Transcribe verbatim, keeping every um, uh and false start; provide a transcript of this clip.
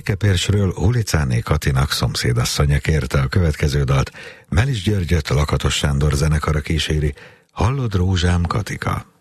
Székelykepercsről Hulicáné Katinak szomszédasszonya kérte a következő dalt. Melis Györgyöt Lakatos Sándor zenekara kíséri. Hallod, rózsám, Katika?